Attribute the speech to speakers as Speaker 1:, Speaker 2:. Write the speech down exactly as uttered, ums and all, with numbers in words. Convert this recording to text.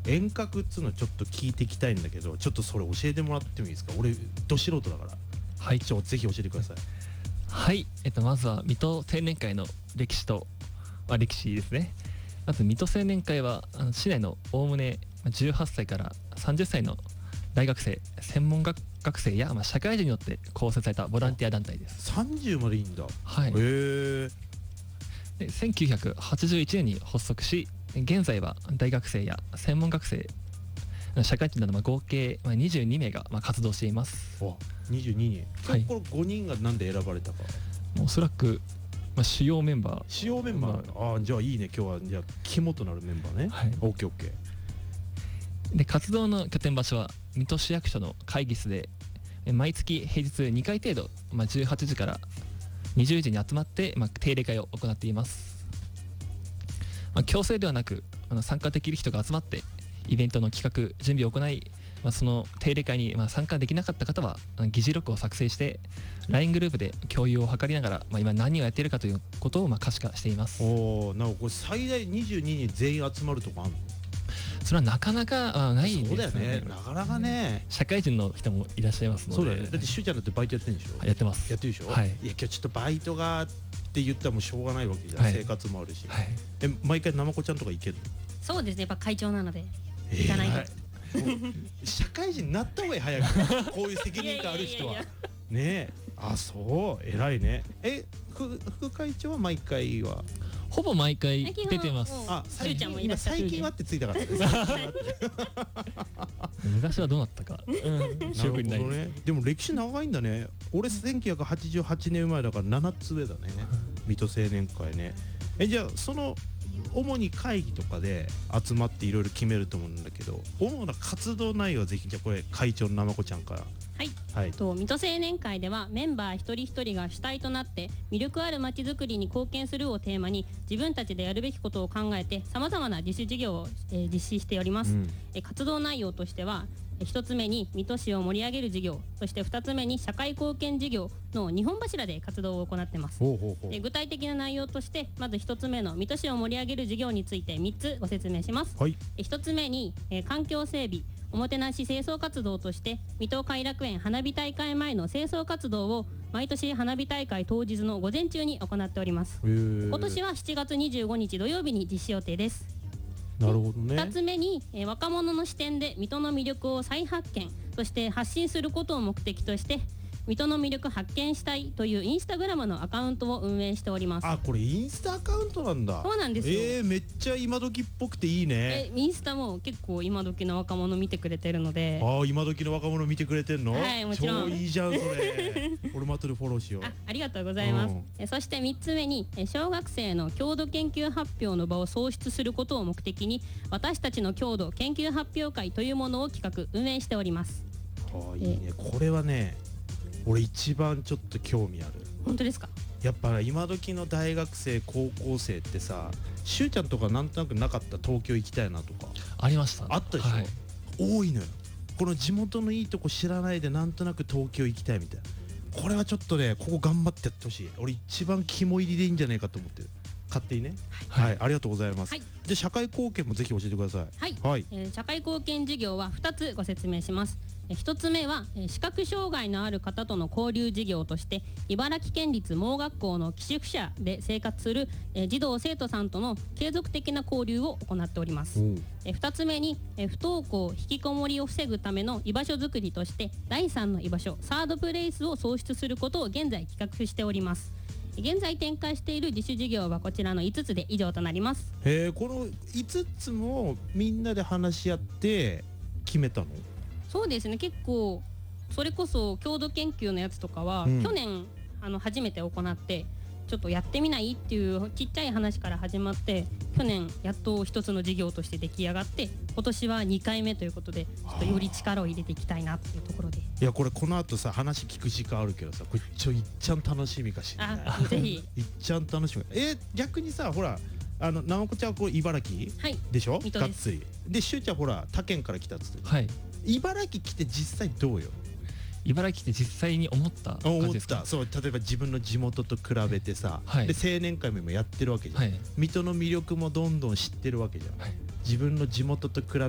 Speaker 1: 遠隔っつうのちょっと聞いていきたいんだけど、ちょっとそれ教えてもらってもいいですか。俺ど素人だから。
Speaker 2: はい、
Speaker 1: ちょぜひ教えてください。
Speaker 2: はい、えっと、まずは水戸青年会の歴史と、まあ、歴史ですね。まず水戸青年会はあの市内のおおむねじゅうはっさいからさんじゅっさいの大学生、専門学学生や、まあ、社会人によって構成されたボランティア団体です。
Speaker 1: さんじゅうまでいいんだ。
Speaker 2: はい。
Speaker 1: へえ。
Speaker 2: でせんきゅうひゃくはちじゅういちねんに発足し、現在は大学生や専門学生、社会人などまあ合計にじゅうにめいがまあ活動しています。
Speaker 1: わにじゅうににん。
Speaker 2: はい、
Speaker 1: このごにんがなんで選ばれたか。
Speaker 2: おそらく、まあ、主要メンバー
Speaker 1: 主要メンバー、まあ、あじゃあいいね。今日はじゃあ肝となるメンバーね。
Speaker 2: はい、
Speaker 1: オッケーオッケ
Speaker 2: ー。で活動の拠点場所は水戸市役所の会議室で、毎月平日にかい程度、まあ、じゅうはちじからにじゅうじに集まって、まあ、定例会を行っています。まあ、強制ではなく、あの参加できる人が集まってイベントの企画準備を行い、まあ、その定例会にまあ参加できなかった方は議事録を作成して ライン グループで共有を図りながら、まあ、今何をやっているかということをまあ可視化しています。
Speaker 1: おー、なんかこれ最大にじゅうににん全員集まるとかあるの？
Speaker 2: それはなかなかないですね。
Speaker 1: そうだよね、なかなかね。
Speaker 2: 社会人の人もいらっしゃいますので。
Speaker 1: そうだよね。だってしゅうちゃんだってバイトやってるんでしょ？
Speaker 2: やってます。
Speaker 1: やってるでしょ？
Speaker 2: はい。
Speaker 1: いや今日ちょっとバイトがって言ったらもうしょうがないわけじゃん、はい、生活もあるし、はい、え毎回なまこちゃんとか行けるの？
Speaker 3: そうですね、やっぱ会長なので行かないと、
Speaker 1: えー、社会人になった方がいい、早くこういう責任感ある人は。いやいやいやいやねえ、あ、そう偉いね。え副会長は毎回は
Speaker 2: ほぼ毎回出てます。
Speaker 3: あ、最近今
Speaker 1: 最近はってついたからです
Speaker 2: 昔はどうなったか、うん、記憶にないです、
Speaker 1: ね、でも歴史長いんだね。俺せんきゅうひゃくはちじゅうはちねん生まれだからななつ上だね、水戸青年会ね。えじゃあその主に会議とかで集まっていろいろ決めると思うんだけど、主な活動内容はぜひじゃあこれ会長のなまこちゃんから。
Speaker 3: はい、はい、と水戸青年会ではメンバー一人一人が主体となって魅力あるまちづくりに貢献するをテーマに自分たちでやるべきことを考えてさまざまな自主事業を、えー、実施しております、うん、え活動内容としては一つ目に水戸市を盛り上げる事業、そして二つ目に社会貢献事業のにほん柱で活動を行っています。
Speaker 1: ほうほうほう。
Speaker 3: え具体的な内容としてまず一つ目の水戸市を盛り上げる事業についてみっつご説明します、はい、え一つ目に、えー、環境整備おもてなし清掃活動として水戸偕楽園花火大会前の清掃活動を毎年花火大会当日の午前中に行っております。今年はしちがつにじゅうごにち土曜日に実施予定です。
Speaker 1: なるほどね。
Speaker 3: ふたつめに、えー、若者の視点で水戸の魅力を再発見、そして発信することを目的として水戸の魅力発見したいというインスタグラムのアカウントを運営しております。
Speaker 1: あ、これインスタアカウントなんだ。
Speaker 3: そうなんですよ。
Speaker 1: えー、めっちゃ今時っぽくていいね。
Speaker 3: えインスタも結構今時の若者見てくれてるので。
Speaker 1: あ、今時の若者見てくれてんの？
Speaker 3: はい、もちろん。
Speaker 1: 超いいじゃんそれ俺も後でフォローしよう。
Speaker 3: あ、ありがとうございます、うん、えそしてみっつめに小学生の郷土研究発表の場を創出することを目的に私たちの郷土研究発表会というものを企画運営しております。
Speaker 1: あ、いいね。これはね俺一番ちょっと興味ある。
Speaker 3: 本当ですか？
Speaker 1: やっぱ今時の大学生高校生ってさ、しゅうちゃんとかなんとなくなかった？東京行きたいなとか
Speaker 2: ありました。
Speaker 1: あったでしょ、はい、多いのよ。この地元のいいとこ知らないでなんとなく東京行きたいみたいな。これはちょっとね、ここ頑張ってやってほしい。俺一番肝入りでいいんじゃないかと思ってる。勝手にね、はい、はい、ありがとうございます、はい、で社会貢献もぜひ教えてください。
Speaker 3: はい、はい、えー、社会貢献事業はふたつご説明します。ひとつめは視覚障害のある方との交流事業として茨城県立盲学校の寄宿舎で生活する児童生徒さんとの継続的な交流を行っております。ふたつめに不登校引きこもりを防ぐための居場所づくりとしてだいさんの居場所サードプレイスを創出することを現在企画しております。現在展開している自主事業はこちらのいつつで以上となります。
Speaker 1: へー、このいつつもみんなで話し合って決めたの？
Speaker 3: そうですね、結構それこそ郷土研究のやつとかは、うん、去年あの初めて行ってちょっとやってみないっていうちっちゃい話から始まって去年やっと一つの事業として出来上がって今年はにかいめということでちょっとより力を入れていきたいなっていうところで。
Speaker 1: いやこれこの後さ話聞く時間あるけどさ、これちょいっちゃん楽しみかしらない？
Speaker 3: あ、ぜひ
Speaker 1: いっちゃん楽しみ。え逆にさほらあの直子ちゃんはこれ茨城、はい、でしょ？がっつりでしゅうちゃんほら他県から来たっつって、はい、茨城来て実際どうよ？
Speaker 2: 茨城来て実際に思った感じですか？
Speaker 1: 思った。そう、例えば自分の地元と比べてさ、はい、で青年会もやってるわけじゃん、はい、水戸の魅力もどんどん知ってるわけじゃん、はい、自分の地元と比